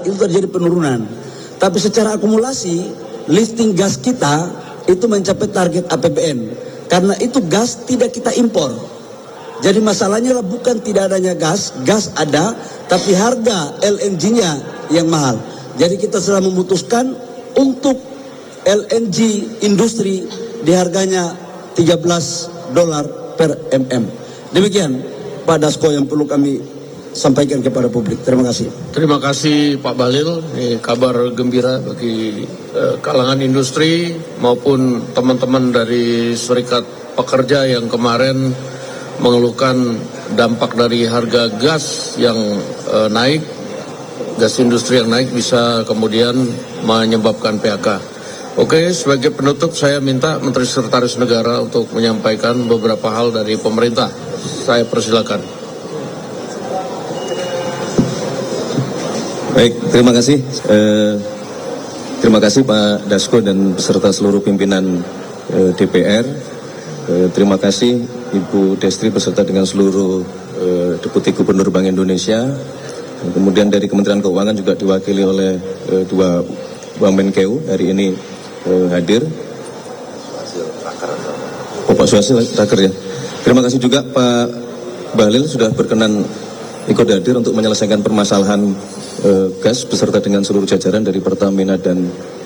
itu terjadi penurunan. Tapi secara akumulasi lifting gas kita itu mencapai target APBN. Karena itu gas tidak kita impor. Jadi masalahnya bukan tidak adanya gas ada, tapi harga LNG-nya yang mahal. Jadi kita sudah memutuskan untuk LNG industri di harganya $13 per mm. Demikian Pak Dasko yang perlu kami sampaikan kepada publik. Terima kasih. Terima kasih Pak Bahlil. Ini kabar gembira bagi kalangan industri maupun teman-teman dari serikat pekerja yang kemarin mengeluhkan dampak dari harga gas yang naik, gas industri yang naik bisa kemudian menyebabkan PHK. Oke, sebagai penutup saya minta Menteri Sekretaris Negara untuk menyampaikan beberapa hal dari pemerintah. Saya persilakan. Baik, terima kasih. Terima kasih Pak Dasko dan beserta seluruh pimpinan DPR. Terima kasih Ibu Destri beserta dengan seluruh Deputi Gubernur Bank Indonesia. Kemudian dari Kementerian Keuangan juga diwakili oleh dua Wamenkeu hari ini hadir. Pak Suhasil Raker ya. Terima kasih juga Pak Bahlil sudah berkenan ikut hadir untuk menyelesaikan permasalahan gas beserta dengan seluruh jajaran dari Pertamina dan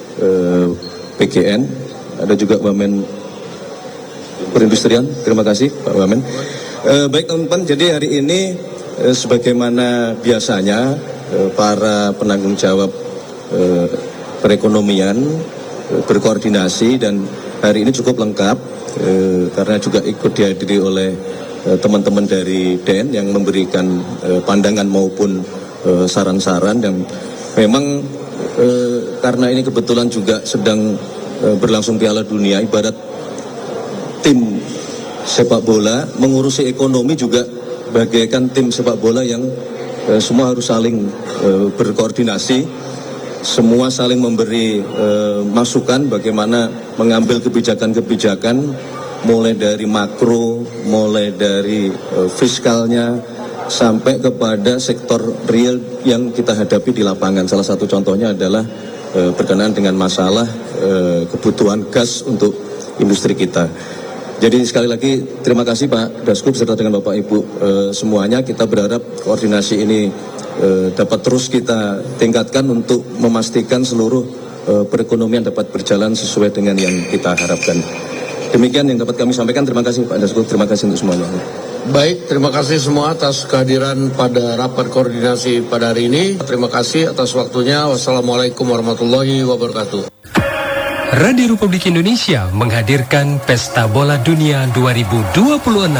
PGN. Ada juga Wamen Perindustrian. Terima kasih Pak Wamen. Baik teman-teman, jadi hari ini sebagaimana biasanya para penanggung jawab perekonomian berkoordinasi dan hari ini cukup lengkap karena juga ikut dihadiri oleh teman-teman dari DEN yang memberikan pandangan maupun saran-saran. Dan memang karena ini kebetulan juga sedang berlangsung Piala Dunia, ibarat tim sepak bola mengurusi ekonomi juga bagaikan tim sepak bola yang semua harus saling berkoordinasi, semua saling memberi masukan bagaimana mengambil kebijakan-kebijakan mulai dari makro, mulai dari fiskalnya sampai kepada sektor real yang kita hadapi di lapangan. Salah satu contohnya adalah berkenaan dengan masalah kebutuhan gas untuk industri kita. Jadi sekali lagi terima kasih Pak Dasko beserta dengan Bapak Ibu semuanya. Kita berharap koordinasi ini dapat terus kita tingkatkan untuk memastikan seluruh perekonomian dapat berjalan sesuai dengan yang kita harapkan. Demikian yang dapat kami sampaikan. Terima kasih Pak Dasko, terima kasih untuk semuanya. Baik, terima kasih semua atas kehadiran pada rapat koordinasi pada hari ini. Terima kasih atas waktunya. Wassalamualaikum warahmatullahi wabarakatuh. Radio Republik Indonesia menghadirkan Pesta Bola Dunia 2026.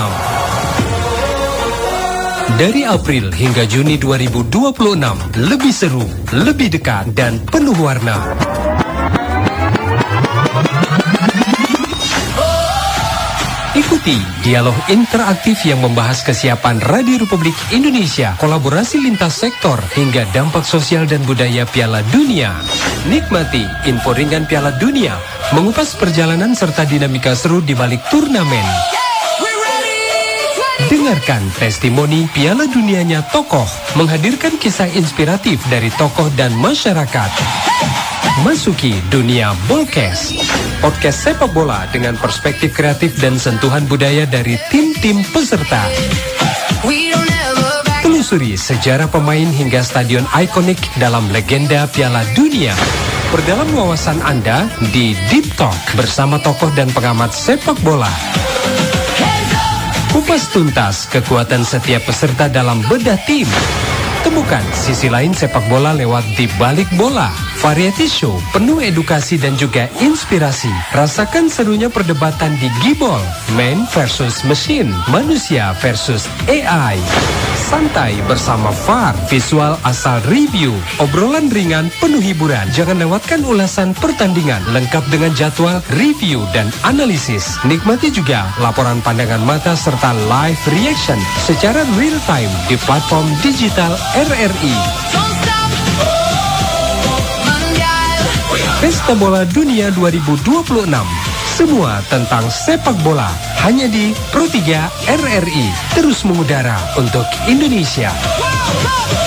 Dari April hingga Juni 2026, lebih seru, lebih dekat, dan penuh warna. Ikuti dialog interaktif yang membahas kesiapan Radio Republik Indonesia, kolaborasi lintas sektor, hingga dampak sosial dan budaya Piala Dunia. Nikmati info ringan Piala Dunia, mengupas perjalanan serta dinamika seru di balik turnamen. Dengarkan testimoni Piala Dunianya tokoh, menghadirkan kisah inspiratif dari tokoh dan masyarakat. Masuki dunia Bolkes, podcast sepak bola dengan perspektif kreatif dan sentuhan budaya dari tim-tim peserta. Telusuri sejarah pemain hingga stadion ikonik dalam legenda Piala Dunia. Perdalam wawasan Anda di Deep Talk bersama tokoh dan pengamat sepak bola. Kupas tuntas kekuatan setiap peserta dalam bedah tim. Temukan sisi lain sepak bola lewat Di Balik Bola, variety show penuh edukasi dan juga inspirasi. Rasakan serunya perdebatan di Gibol, man versus machine, manusia versus AI. Santai bersama VAR, visual asal review, obrolan ringan penuh hiburan. Jangan lewatkan ulasan pertandingan lengkap dengan jadwal, review, dan analisis. Nikmati juga laporan pandangan mata serta live reaction secara real time di platform digital RRI. Pesta Bola Dunia 2026. Semua tentang sepak bola hanya di Pro 3 RRI. Terus mengudara untuk Indonesia.